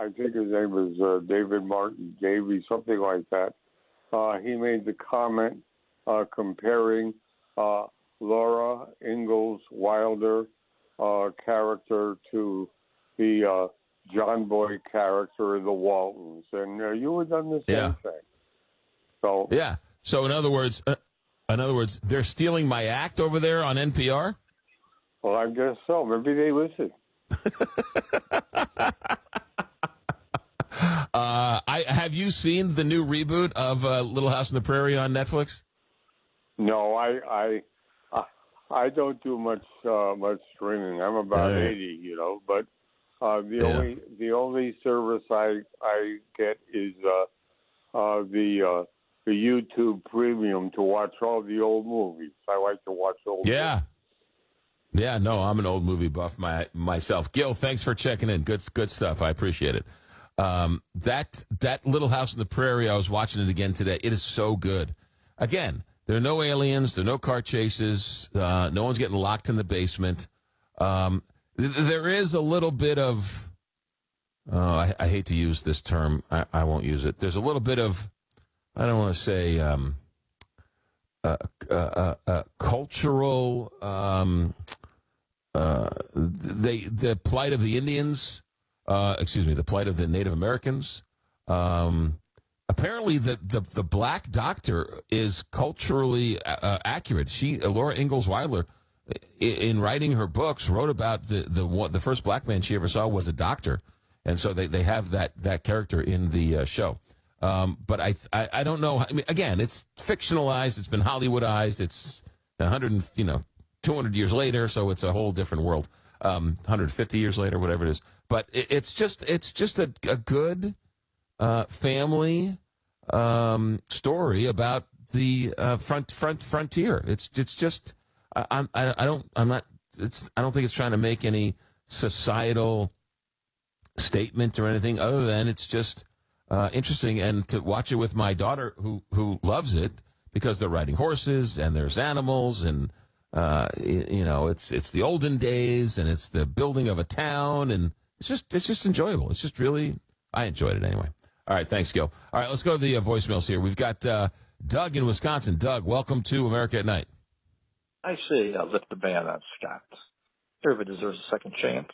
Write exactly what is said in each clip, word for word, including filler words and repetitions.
I think his name was uh, David Martin Davey, something like that. Uh, he made the comment uh, comparing uh, Laura Ingalls Wilder uh, character to the uh, John Boy character of the Waltons, and uh, you had done the same Yeah. thing. So Yeah. So in other words, uh, in other words, they're stealing my act over there on N P R. well, I guess so. Maybe they listen. Uh, I have you seen the new reboot of uh, Little House on the Prairie on Netflix? No, I I I, I don't do much uh, much streaming. I'm about Yeah. eighty, you know. But uh, the Yeah. only the only service I I get is uh, uh, the uh, the YouTube Premium to watch all the old movies. I like to watch old. Yeah. movies. Yeah, no, I'm an old movie buff my, myself. Gil, thanks for checking in. Good good stuff. I appreciate it. Um, that that Little House on the Prairie, I was watching it again today. It is so good. Again, there are no aliens. There are no car chases. Uh, no one's getting locked in the basement. Um, th- there is a little bit of, oh, I, I hate to use this term. I, I won't use it. There's a little bit of, I don't want to say um, uh, uh, uh, uh, cultural, um, uh, they the plight of the Indians. Uh, excuse me, the plight of the Native Americans. Um, apparently, the, the, the black doctor is culturally uh, accurate. She, Laura Ingalls Wilder, in, in writing her books, wrote about the the one, the first black man she ever saw was a doctor, and so they, they have that that character in the uh, show. Um, but I, I I don't know. I mean, again, it's fictionalized. It's been Hollywoodized. It's a hundred, you know, two hundred years later, so it's a whole different world. Um, one hundred fifty years later, whatever it is. But it, it's just it's just a, a good uh, family um, story about the uh, front front frontier. It's it's just I, I I don't I'm not it's I don't think it's trying to make any societal statement or anything other than it's just uh, interesting, and to watch it with my daughter who who loves it because they're riding horses and there's animals and. Uh, you know, it's it's the olden days, and it's the building of a town, and it's just it's just enjoyable. It's just really, I enjoyed it anyway. All right, thanks, Gil. All right, let's go to the uh, voicemails here. We've got uh, Doug in Wisconsin. Doug, welcome to America at Night. I say uh, lift the ban on Scott. Everybody deserves a second chance,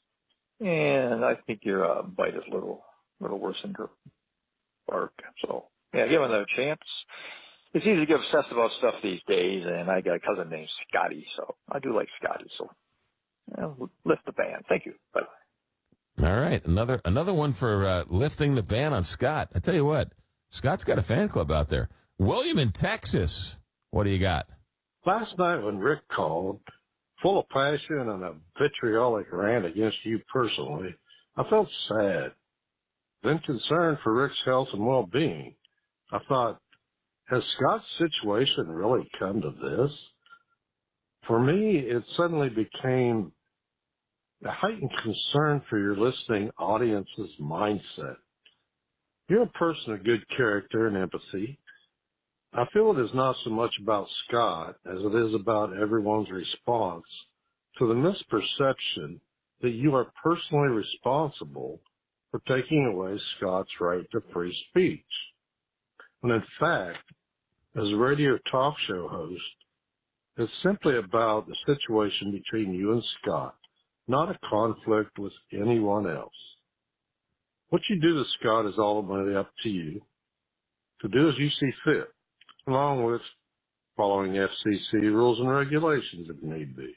and I think your uh, bite is a little little worse than your bark. So yeah, give him another chance. It's easy to get obsessed about stuff these days, and I got a cousin named Scotty, so I do like Scotty. So, you know, lift the ban. Thank you. Bye. All right, another another one for uh, lifting the ban on Scott. I tell you what, Scott's got a fan club out there. William in Texas, what do you got? Last night when Rick called, full of passion and a vitriolic rant against you personally, I felt sad, then concerned for Rick's health and well-being. I thought, has Scott's situation really come to this? For me, it suddenly became a heightened concern for your listening audience's mindset. You're a person of good character and empathy. I feel it is not so much about Scott as it is about everyone's response to the misperception that you are personally responsible for taking away Scott's right to free speech. When in fact, as a radio talk show host, it's simply about the situation between you and Scott, not a conflict with anyone else. What you do to Scott is ultimately up to you to do as you see fit, along with following F C C rules and regulations if need be.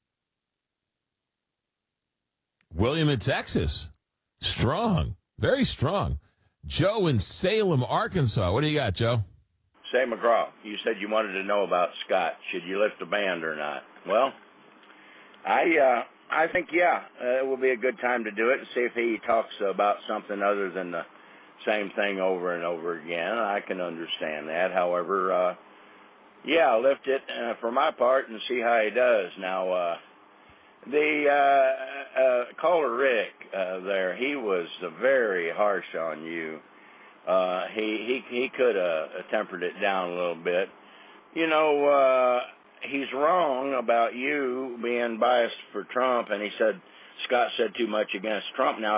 William in Texas, strong, very strong. Joe in Salem, Arkansas, what do you got, Joe? Say, McGraw, you said you wanted to know about Scott. Should you lift the band or not? Well, I uh, I think, yeah, uh, it will be a good time to do it and see if he talks about something other than the same thing over and over again. I can understand that. However, uh, yeah, lift it uh, for my part and see how he does. Now, uh, the uh, uh, caller Rick uh, there, he was uh, very harsh on you. Uh, he, he, he could have tempered it down a little bit. You know, uh, he's wrong about you being biased for Trump, and he said, Scott said too much against Trump. Now,